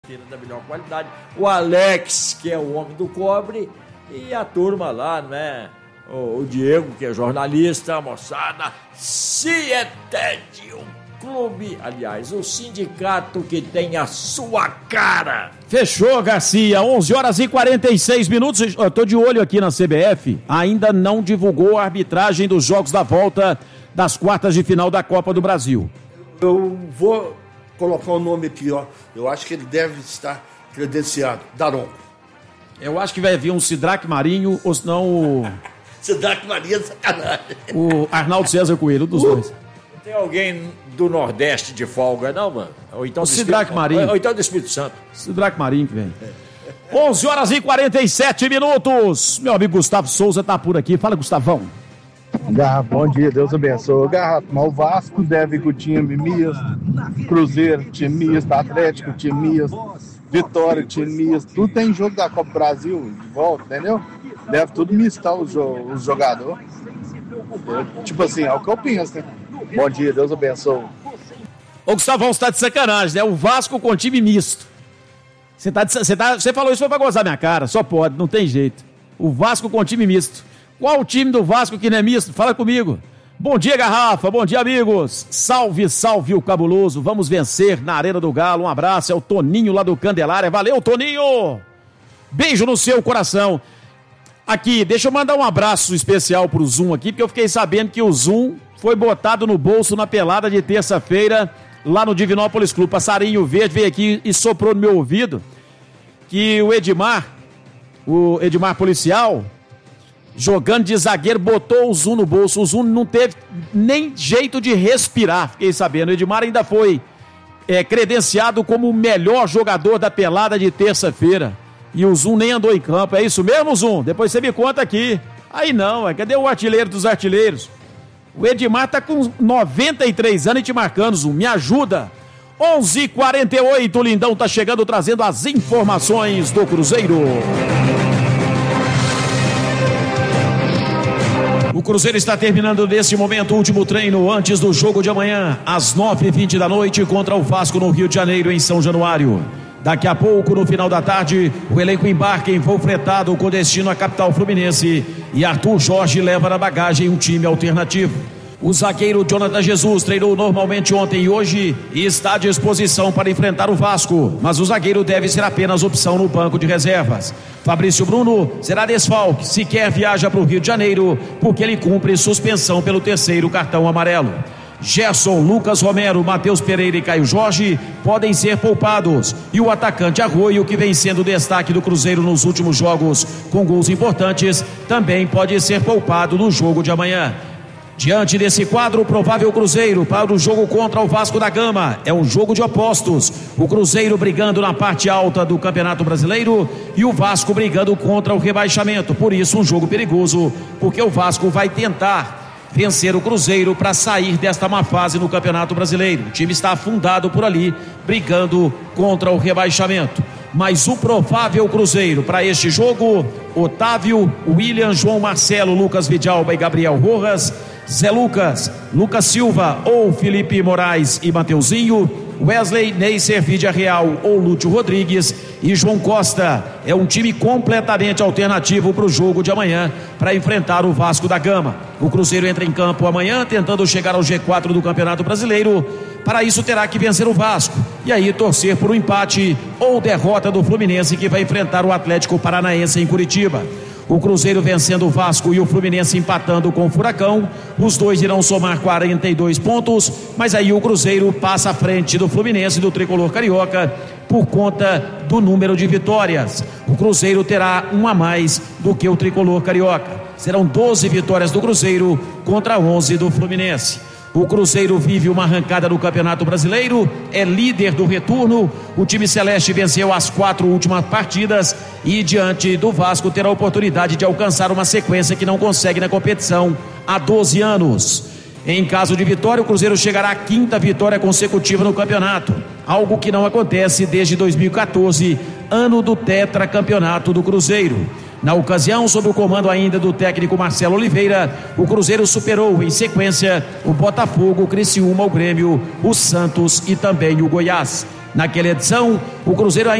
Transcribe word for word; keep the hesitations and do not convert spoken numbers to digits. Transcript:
chuteira da melhor qualidade. O Alex, que é o homem do cobre, e a turma lá, né? O, o Diego, que é jornalista, a moçada, Cieted, o clube, aliás, o sindicato que tem a sua cara. Fechou, Garcia, onze horas e quarenta e seis minutos, eu tô de olho aqui na C B F, ainda não divulgou a arbitragem dos jogos da volta das quartas de final da Copa do Brasil. Eu vou colocar o nome aqui, ó, eu acho que ele deve estar credenciado, Daronco. Eu acho que vai vir um Sidraque Marinho, ou senão o... Sidraque Marinho é sacanagem. O Arnaldo César Coelho, um dos uh. dois. Não tem alguém do Nordeste de folga, não, mano? Ou então o Sidraque Marinho. Ou então do Espírito Santo. Sidraque Marinho que vem. É. onze horas e quarenta e sete minutos. Meu amigo Gustavo Souza tá por aqui. Fala, Gustavão. Garrafa, bom dia, Deus abençoe. Garrafa, mas o Vasco deve com o time misto, Cruzeiro, time misto, Atlético, time misto, Vitória, time misto, tudo tem jogo da Copa do Brasil de volta, entendeu? Deve tudo mistar os, jo- os jogadores. É, tipo assim, é o que eu penso, né? Bom dia, Deus abençoe. Ô Gustavão, você tá de sacanagem, né? O Vasco com time misto. Você tá, de, tá, falou isso foi pra gozar minha cara, só pode, não tem jeito. O Vasco com time misto. Qual o time do Vasco que não é misto? Fala comigo. Bom dia, Garrafa. Bom dia, amigos. Salve, salve o cabuloso. Vamos vencer na Arena do Galo. Um abraço. É o Toninho lá do Candelária. Valeu, Toninho. Beijo no seu coração. Aqui, deixa eu mandar um abraço especial pro Zoom aqui, porque eu fiquei sabendo que o Zoom foi botado no bolso na pelada de terça-feira lá no Divinópolis Clube. Passarinho Verde veio aqui e soprou no meu ouvido que o Edmar, o Edmar policial, jogando de zagueiro, botou o Zoom no bolso. O Zoom não teve nem jeito de respirar, fiquei sabendo. O Edmar ainda foi é, credenciado como o melhor jogador da pelada de terça-feira. E o Zoom nem andou em campo. É isso mesmo, Zoom? Depois você me conta aqui. Aí não, é, cadê o artilheiro dos artilheiros? O Edmar tá com noventa e três anos e te marcando, Zoom. Me ajuda. onze e quarenta e oito, o Lindão tá chegando trazendo as informações do Cruzeiro. O Cruzeiro está terminando neste momento o último treino antes do jogo de amanhã, às nove e vinte da noite, contra o Vasco no Rio de Janeiro, em São Januário. Daqui a pouco, no final da tarde, o elenco embarca em voo fretado com destino à capital fluminense e Arthur Jorge leva na bagagem um time alternativo. O zagueiro Jonathan Jesus treinou normalmente ontem e hoje e está à disposição para enfrentar o Vasco, mas o zagueiro deve ser apenas opção no banco de reservas. Fabrício Bruno será desfalque, sequer viaja para o Rio de Janeiro, porque ele cumpre suspensão pelo terceiro cartão amarelo. Gerson, Lucas Romero, Matheus Pereira e Caio Jorge podem ser poupados. E o atacante Arroio, que vem sendo destaque do Cruzeiro nos últimos jogos com gols importantes, também pode ser poupado no jogo de amanhã. Diante desse quadro, o provável Cruzeiro para o jogo contra o Vasco da Gama é um jogo de opostos. O Cruzeiro brigando na parte alta do Campeonato Brasileiro e o Vasco brigando contra o rebaixamento. Por isso, um jogo perigoso, porque o Vasco vai tentar vencer o Cruzeiro para sair desta má fase no Campeonato Brasileiro. O time está afundado por ali, brigando contra o rebaixamento. Mas o provável Cruzeiro para este jogo: Otávio, William, João Marcelo, Lucas Vidalba e Gabriel Rojas, Zé Lucas, Lucas Silva ou Felipe Moraes e Mateuzinho, Wesley, Neisser, Vidia Real ou Lúcio Rodrigues e João Costa. É um time completamente alternativo para o jogo de amanhã, para enfrentar o Vasco da Gama. O Cruzeiro entra em campo amanhã tentando chegar ao G quatro do Campeonato Brasileiro. Para isso terá que vencer o Vasco e aí torcer por um empate ou derrota do Fluminense, que vai enfrentar o Atlético Paranaense em Curitiba. O Cruzeiro vencendo o Vasco e o Fluminense empatando com o Furacão, os dois irão somar quarenta e dois pontos, mas aí o Cruzeiro passa à frente do Fluminense e do Tricolor Carioca por conta do número de vitórias. O Cruzeiro terá um a mais do que o Tricolor Carioca. Serão doze vitórias do Cruzeiro contra onze do Fluminense. O Cruzeiro vive uma arrancada no Campeonato Brasileiro, é líder do retorno. O time celeste venceu as quatro últimas partidas e diante do Vasco terá a oportunidade de alcançar uma sequência que não consegue na competição há doze anos. Em caso de vitória, o Cruzeiro chegará à quinta vitória consecutiva no campeonato, algo que não acontece desde dois mil e catorze, ano do tetracampeonato do Cruzeiro. Na ocasião, sob o comando ainda do técnico Marcelo Oliveira, o Cruzeiro superou em sequência o Botafogo, o Criciúma, o Grêmio, o Santos e também o Goiás. Naquela edição, o Cruzeiro ainda